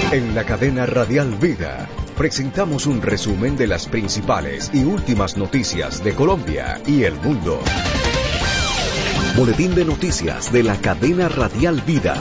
En la cadena Radial Vida presentamos un resumen de las principales y últimas noticias de Colombia y el mundo. Boletín de noticias de la cadena Radial Vida.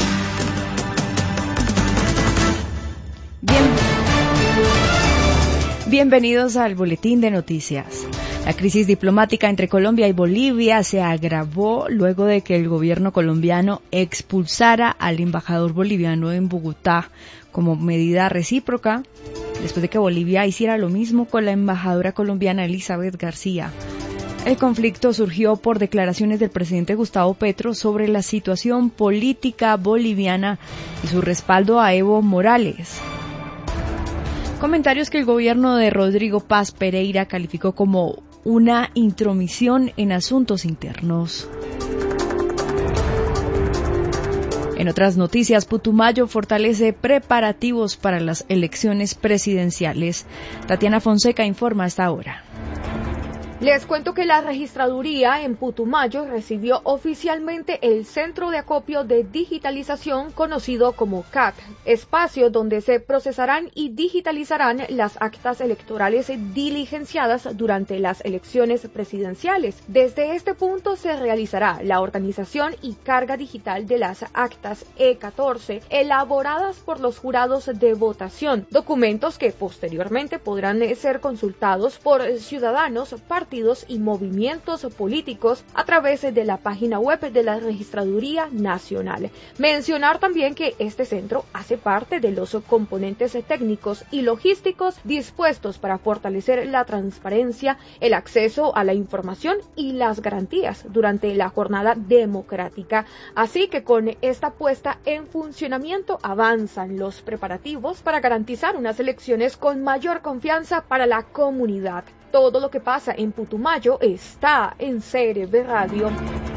Bienvenidos al Boletín de Noticias. La crisis diplomática entre Colombia y Bolivia se agravó luego de que el gobierno colombiano expulsara al embajador boliviano en Bogotá como medida recíproca, después de que Bolivia hiciera lo mismo con la embajadora colombiana Elizabeth García. El conflicto surgió por declaraciones del presidente Gustavo Petro sobre la situación política boliviana y su respaldo a Evo Morales. Comentarios que el gobierno de Rodrigo Paz Pereira calificó como una intromisión en asuntos internos. En otras noticias, Putumayo fortalece preparativos para las elecciones presidenciales. Tatiana Fonseca informa hasta ahora. Les cuento que la registraduría en Putumayo recibió oficialmente el Centro de Acopio de Digitalización conocido como CAD, espacio donde se procesarán y digitalizarán las actas electorales diligenciadas durante las elecciones presidenciales. Desde este punto se realizará la organización y carga digital de las actas E14 elaboradas por los jurados de votación, documentos que posteriormente podrán ser consultados por ciudadanos, partidos y movimientos políticos a través de la página web de la Registraduría Nacional. Mencionar también que este centro hace parte de los componentes técnicos y logísticos dispuestos para fortalecer la transparencia, el acceso a la información y las garantías durante la jornada democrática. Así que con esta puesta en funcionamiento avanzan los preparativos para garantizar unas elecciones con mayor confianza para la comunidad. Todo lo que pasa en Putumayo está en CRB Radio.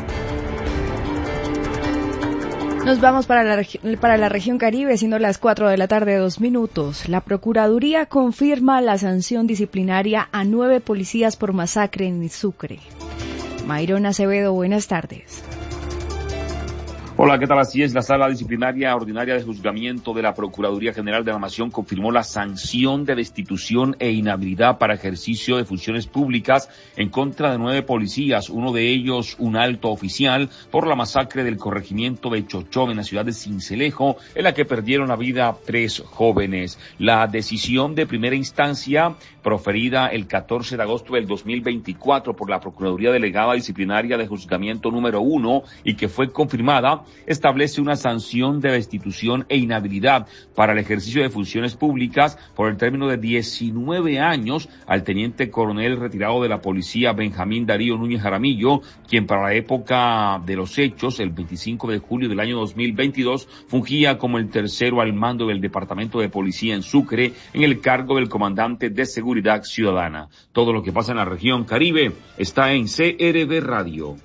Nos vamos para la región Caribe, siendo las 4 de la tarde, 2 minutos. La Procuraduría confirma la sanción disciplinaria a 9 policías por masacre en Sucre. Mayron Acevedo, buenas tardes. Hola, ¿qué tal? Así es, la Sala Disciplinaria Ordinaria de Juzgamiento de la Procuraduría General de la Nación confirmó la sanción de destitución e inhabilidad para ejercicio de funciones públicas en contra de 9 policías, uno de ellos un alto oficial, por la masacre del corregimiento de Chochón en la ciudad de Sincelejo, en la que perdieron la vida 3 jóvenes. La decisión de primera instancia, proferida el 14 de agosto del 2024 por la Procuraduría Delegada Disciplinaria de Juzgamiento número 1 y que fue confirmada, establece una sanción de destitución e inhabilidad para el ejercicio de funciones públicas por el término de 19 años al teniente coronel retirado de la policía Benjamín Darío Núñez Jaramillo, quien para la época de los hechos, el 25 de julio del año 2022, fungía como el tercero al mando del Departamento de Policía en Sucre, en el cargo del comandante de Seguridad Ciudadana. Todo lo que pasa en la región Caribe está en CRB Radio.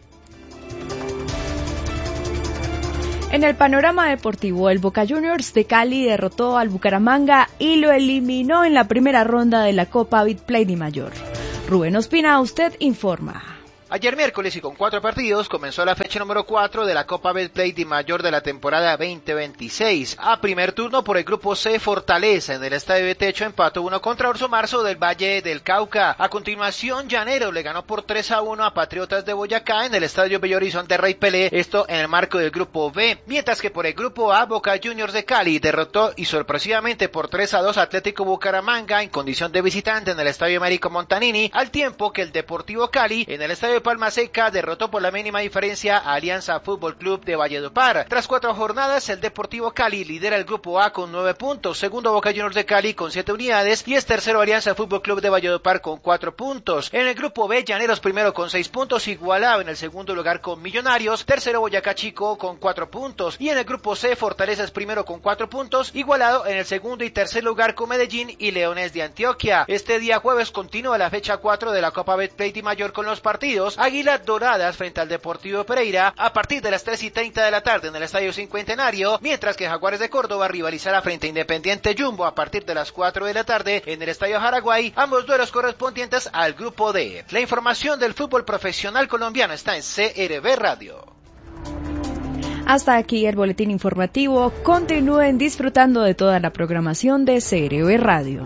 En el panorama deportivo, el Boca Juniors de Cali derrotó al Bucaramanga y lo eliminó en la primera ronda de la Copa Betplay Dimayor. Rubén Ospina, usted informa. Ayer miércoles y con 4 partidos comenzó la fecha número 4 de la Copa Betplay Dimayor de la temporada 2026. A primer turno por el grupo C, Fortaleza en el Estadio de Techo empató 1 contra Orso Marzo del Valle del Cauca. A continuación, Llaneros le ganó por 3-1 a Patriotas de Boyacá en el Estadio Bello Horizonte Rey Pelé, esto en el marco del grupo B. Mientras que por el grupo A, Boca Juniors de Cali derrotó y sorpresivamente por 3-2 a Atlético Bucaramanga en condición de visitante en el Estadio Américo Montanini, al tiempo que el Deportivo Cali en el Estadio de Palma Seca derrotó por la mínima diferencia a Alianza Fútbol Club de Valledupar. Tras 4 jornadas, el Deportivo Cali lidera el grupo A con 9 puntos, segundo Boca Juniors de Cali con 7 unidades y es tercero Alianza Fútbol Club de Valledupar con 4 puntos. En el grupo B, Llaneros primero con 6 puntos, igualado en el segundo lugar con Millonarios, tercero Boyacá Chico con 4 puntos y en el grupo C, Fortaleza es primero con 4 puntos, igualado en el segundo y tercer lugar con Medellín y Leones de Antioquia. Este día jueves continúa la fecha 4 de la Copa Betplay Dimayor con los partidos Águilas Doradas frente al Deportivo Pereira a partir de las 3:30 de la tarde en el Estadio Cincuentenario, mientras que Jaguares de Córdoba rivalizará frente a Independiente Jumbo a partir de las 4 de la tarde en el Estadio Jaraguay, ambos duelos correspondientes al Grupo D. La información del fútbol profesional colombiano está en CRB Radio. Hasta aquí el boletín informativo. Continúen disfrutando de toda la programación de CRV Radio.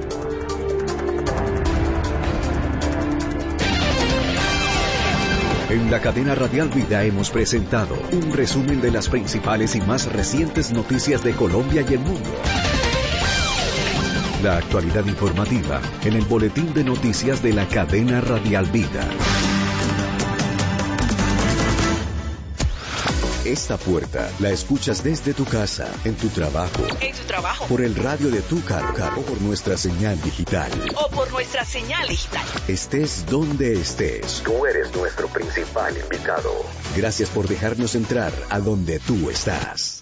En la cadena Radial Vida hemos presentado un resumen de las principales y más recientes noticias de Colombia y el mundo. La actualidad informativa en el boletín de noticias de la cadena Radial Vida. Esta puerta la escuchas desde tu casa, en tu trabajo, por el radio de tu carro o por nuestra señal digital. Estés donde estés, tú eres nuestro principal invitado. Gracias por dejarnos entrar a donde tú estás.